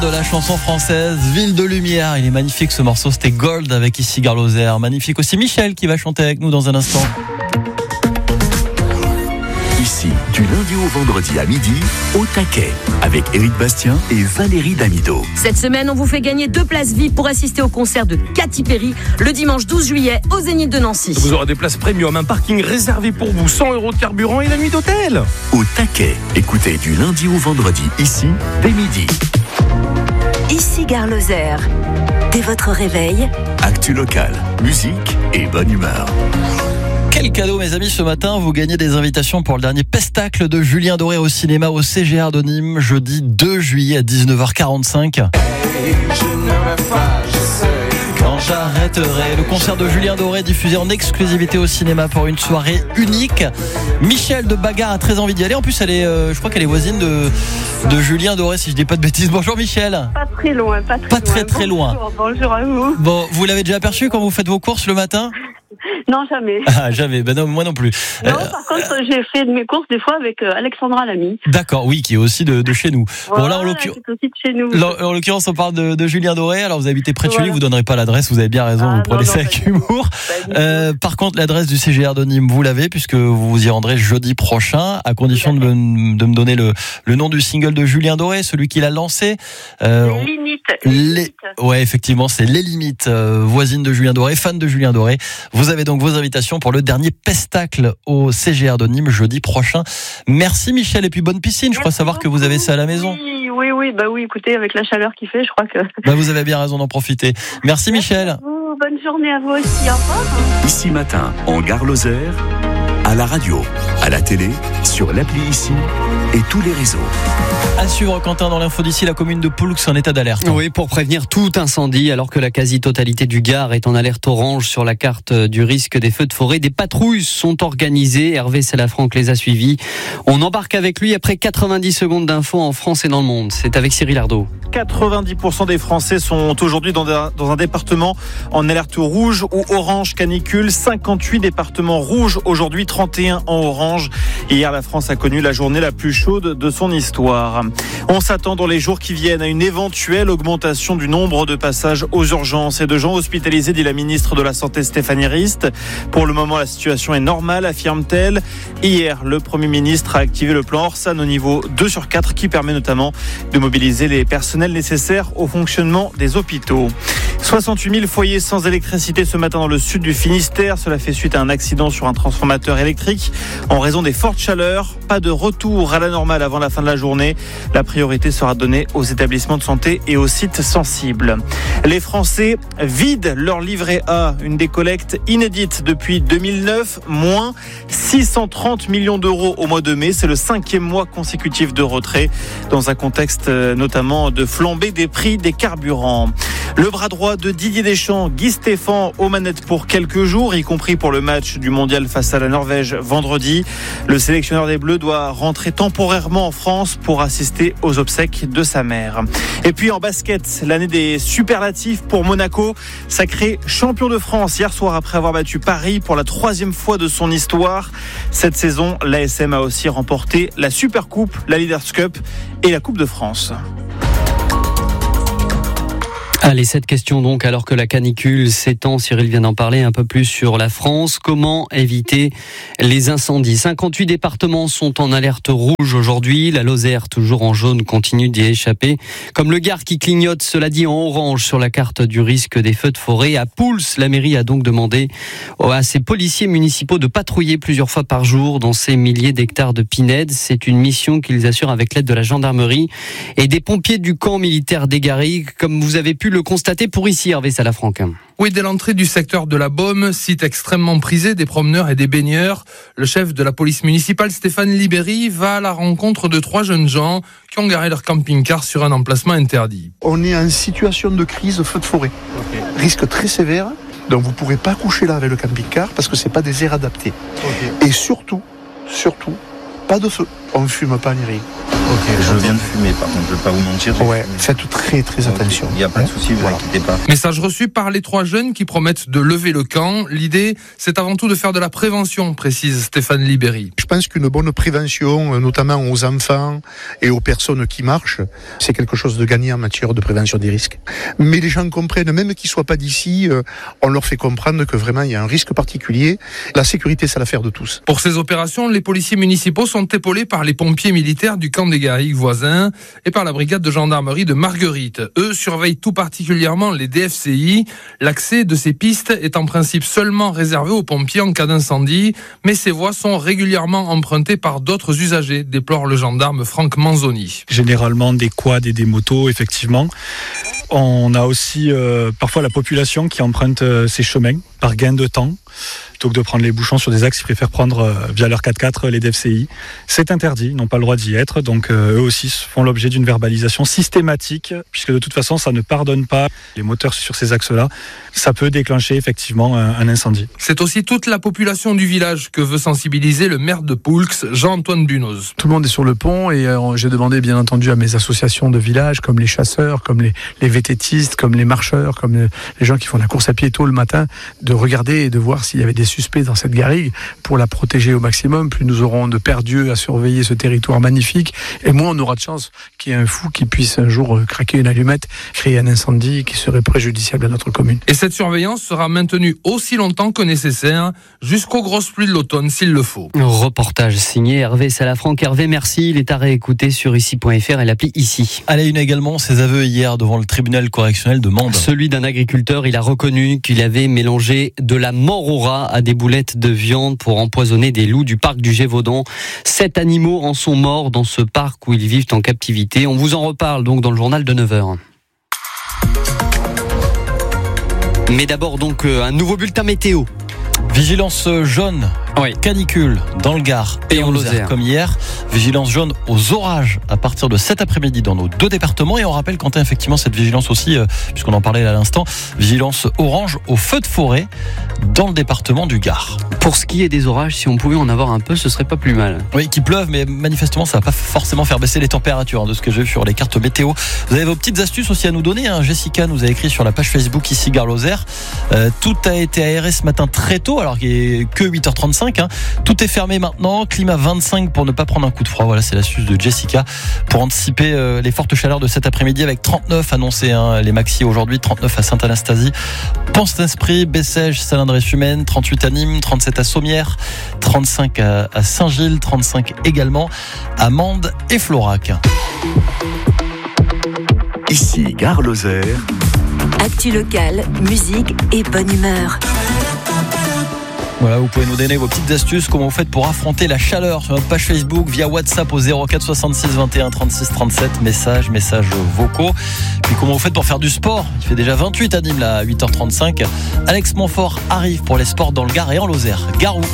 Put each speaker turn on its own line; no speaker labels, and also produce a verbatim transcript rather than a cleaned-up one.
De la chanson française Ville de Lumière. Il est magnifique ce morceau, c'était Gold avec Issy Garloser. Magnifique aussi Michel qui va chanter avec nous dans un instant.
Ici, du lundi au vendredi à midi, au taquet, avec Éric Bastien et Valérie Damido.
Cette semaine, on vous fait gagner deux places V I P pour assister au concert de Katy Perry le dimanche douze juillet au Zénith de Nancy.
Vous aurez des places premium, un parking réservé pour vous, cent euros de carburant et la nuit d'hôtel.
Au taquet, écoutez du lundi au vendredi, ici, dès midi.
Issy Garloser. Dès votre réveil,
Actu local, musique et bonne humeur.
Quel cadeau mes amis, ce matin vous gagnez des invitations pour le dernier pestacle de Julien Doré au cinéma au C G R de Nîmes jeudi deux juillet à dix-neuf heures quarante-cinq. Hey, je ne pas, je sais quand j'arrêterai. Le concert de Julien Doré diffusé en exclusivité au cinéma pour une soirée unique. Michel de Bagarre a très envie d'y aller. En plus elle est, euh, je crois qu'elle est voisine de, de Julien Doré si je dis pas de bêtises. Bonjour Michel.
Pas très loin, pas très
pas
loin.
Très très loin.
Bonjour, bonjour à vous.
Bon, vous l'avez déjà aperçu quand vous faites vos courses le matin?
Non, jamais.
Ah, jamais. Ben non, moi non plus.
Non,
euh,
par contre, j'ai fait de mes courses des fois avec euh, Alexandra Lamy.
D'accord, oui, qui est aussi de, de chez nous.
Voilà,
bon, là, en, l'occur...
c'est aussi de chez nous.
là, en l'occurrence, on parle de, de Julien Doré. Alors, vous habitez près de
Voilà.
chez lui, vous donnerez pas l'adresse. Vous avez bien raison,
Ah,
vous prenez
non,
ça
non,
avec
pas
humour. Euh, par contre, l'adresse du C G R de Nîmes, vous l'avez, puisque vous vous y rendrez jeudi prochain, à condition de me, de me donner le, le nom du single de Julien Doré, celui qu'il a lancé.
Euh, les limites. Les...
Les... Ouais, effectivement, c'est Les Limites, euh, voisine de Julien Doré, fan de Julien Doré. Vous avez donc vos invitations pour le dernier pestacle au C G R de Nîmes jeudi prochain. Merci Michel, et puis bonne piscine. Je
Merci
crois savoir
beaucoup.
que vous avez ça à la maison.
Oui, oui, oui, bah oui, écoutez, avec la chaleur qu'il fait, je crois que...
Bah vous avez bien raison d'en profiter. Merci, Merci Michel.
Vous. Bonne journée à vous aussi, au revoir.
Ici matin, en Gare Lozère, à la radio, à la télé, sur l'appli Ici et tous les réseaux.
À suivre, Quentin, dans l'info d'ici, la commune de Poulux en état d'alerte.
Oui, pour prévenir tout incendie, alors que la quasi-totalité du Gard est en alerte orange sur la carte du risque des feux de forêt. Des patrouilles sont organisées. Hervé Salafranc les a suivies. On embarque avec lui après quatre-vingt-dix secondes d'infos en France et dans le monde. C'est avec Cyril Ardo.
quatre-vingt-dix pour cent des Français sont aujourd'hui dans un, dans un département en alerte rouge ou orange canicule. cinquante-huit départements rouges aujourd'hui, trente et un en orange. Hier, la France a connu la journée la plus chaude de son histoire. On s'attend dans les jours qui viennent à une éventuelle augmentation du nombre de passages aux urgences et de gens hospitalisés, dit la ministre de la Santé Stéphanie Rist. Pour le moment, la situation est normale, affirme-t-elle. Hier, le Premier ministre a activé le plan Orsan au niveau deux sur quatre qui permet notamment de mobiliser les personnels nécessaires au fonctionnement des hôpitaux. soixante-huit mille foyers sans électricité ce matin dans le sud du Finistère. Cela fait suite à un accident sur un transformateur électrique en raison des fortes chaleurs. Pas de retour à la normale avant la fin de la journée. La priorité sera donnée aux établissements de santé et aux sites sensibles. Les Français vident leur livret A. Une décollecte inédite depuis deux mille neuf. Moins six cent trente millions d'euros au mois de mai. C'est le cinquième mois consécutif de retrait dans un contexte notamment de flambée des prix des carburants. Le bras droit de Didier Deschamps, Guy Stéphane aux manettes pour quelques jours, y compris pour le match du mondial face à la Norvège vendredi. Le sélectionneur des Bleus doit rentrer temporairement en France pour assister aux obsèques de sa mère. Et puis en basket, l'année des superlatifs pour Monaco, sacré champion de France hier soir après avoir battu Paris pour la troisième fois de son histoire. Cette saison, l'A S M a aussi remporté la Supercoupe, la Leaders Cup et la Coupe de France.
Allez, cette question donc, alors que la canicule s'étend, Cyril vient d'en parler un peu plus sur la France. Comment éviter les incendies ? cinquante-huit départements sont en alerte rouge aujourd'hui. La Lozère, toujours en jaune, continue d'y échapper. Comme le Gard qui clignote, cela dit, en orange sur la carte du risque des feux de forêt. À Pouls, la mairie a donc demandé à ses policiers municipaux de patrouiller plusieurs fois par jour dans ces milliers d'hectares de pinèdes. C'est une mission qu'ils assurent avec l'aide de la gendarmerie et des pompiers du camp militaire d'Égary, comme vous avez pu le constater pour ici, Hervé Salafranc.
Oui, dès l'entrée du secteur de la Baume, site extrêmement prisé des promeneurs et des baigneurs, le chef de la police municipale, Stéphane Libéry, va à la rencontre de trois jeunes gens qui ont garé leur camping-car sur un emplacement interdit.
On est en situation de crise feu de forêt. Okay. Risque très sévère, donc vous ne pourrez pas coucher là avec le camping-car parce que ce n'est pas des aires adaptées. Okay. Et surtout, surtout, pas de feu. On ne fume pas ni rien.
Je viens de fumer, par contre, je ne vais pas vous mentir.
Ouais, faites très très attention.
Il n'y a pas de souci, vous inquiétez pas.
Message reçu par les trois jeunes qui promettent de lever le camp. L'idée, c'est avant tout de faire de la prévention, précise Stéphane Libéry.
Je pense qu'une bonne prévention, notamment aux enfants et aux personnes qui marchent, c'est quelque chose de gagné en matière de prévention des risques. Mais les gens comprennent, même qu'ils ne soient pas d'ici, on leur fait comprendre que vraiment il y a un risque particulier. La sécurité, c'est l'affaire de tous.
Pour ces opérations, les policiers municipaux sont épaulés par les pompiers militaires du camp des Garrigues voisins et par la brigade de gendarmerie de Marguerite. Eux surveillent tout particulièrement les D F C I. L'accès de ces pistes est en principe seulement réservé aux pompiers en cas d'incendie, mais ces voies sont régulièrement empruntées par d'autres usagers, déplore le gendarme Franck Manzoni.
Généralement des quads et des motos, effectivement. On a aussi euh, parfois la population qui emprunte euh, ces chemins par gain de temps. Plutôt que de prendre les bouchons sur des axes, ils préfèrent prendre euh, via leur quatre-quatre les D F C I. C'est interdit, ils n'ont pas le droit d'y être. Donc euh, eux aussi font l'objet d'une verbalisation systématique, puisque de toute façon, ça ne pardonne pas les moteurs sur ces axes-là. Ça peut déclencher effectivement un, un incendie.
C'est aussi toute la population du village que veut sensibiliser le maire de Poulx, Jean-Antoine Bunoz.
Tout le monde est sur le pont et euh, j'ai demandé bien entendu à mes associations de village, comme les chasseurs, comme les, les vététistes, comme les marcheurs, comme les, les gens qui font la course à pied tôt le matin, de regarder et de voir s'il y avait des suspects dans cette garrigue pour la protéger au maximum. Plus nous aurons de perdus à surveiller ce territoire magnifique et moins on aura de chance qu'il y ait un fou qui puisse un jour craquer une allumette, créer un incendie qui serait préjudiciable à notre commune.
Et cette surveillance sera maintenue aussi longtemps que nécessaire, jusqu'aux grosses pluies de l'automne s'il le faut.
Reportage signé Hervé Salafranc. Hervé, merci. Il est à réécouter sur ici point f r et l'appli Ici.
À la une également, ses aveux hier devant le tribunal correctionnel de Mende.
Celui d'un agriculteur, il a reconnu qu'il avait mélangé de la mort au rat à des boulettes de viande pour empoisonner des loups du parc du Gévaudan. Sept animaux en sont morts dans ce parc où ils vivent en captivité. On vous en reparle donc dans le journal de neuf heures. Mais d'abord donc un nouveau bulletin météo.
Vigilance jaune,
oui.
Canicule dans le Gard et, et en Lozère comme hier. Vigilance jaune aux orages à partir de cet après-midi dans nos deux départements. Et on rappelle, Quentin, effectivement, cette vigilance aussi, euh, puisqu'on en parlait à l'instant, vigilance orange aux feux de forêt dans le département du Gard.
Pour ce qui est des orages, si on pouvait en avoir un peu, ce serait pas plus mal.
Oui, qu'il pleuve, mais manifestement, ça va pas forcément faire baisser les températures, hein, de ce que j'ai vu sur les cartes météo. Vous avez vos petites astuces aussi à nous donner. Hein. Jessica nous a écrit sur la page Facebook Ici Gare Lozère. Euh, tout a été aéré ce matin très tôt, alors qu'il est que huit heures trente-cinq. Hein. Tout est fermé maintenant. Climat vingt-cinq pour ne pas prendre un coup de froid. Voilà, c'est l'astuce de Jessica pour anticiper euh, les fortes chaleurs de cet après-midi avec trente-neuf annoncés, hein, les maxi aujourd'hui, trente-neuf à Sainte-Anastasie, Pont-Saint-Esprit, Bessèges, Salindre-et-Fumaine, trente-huit à Nîmes, trente-sept à Sommières, trente-cinq à, à Saint-Gilles, trente-cinq également à Mende et Florac.
Ici, Gare Lozère.
Actu locale, musique et bonne humeur.
Voilà, vous pouvez nous donner vos petites astuces, comment vous faites pour affronter la chaleur sur notre page Facebook via WhatsApp au zéro quatre soixante-six vingt et un trente-six trente-sept, messages, messages vocaux. Puis comment vous faites pour faire du sport? Il fait déjà vingt-huit à Nîmes là, à huit heures trente-cinq. Alex Montfort arrive pour les sports dans le Gard et en Lozère. Garou.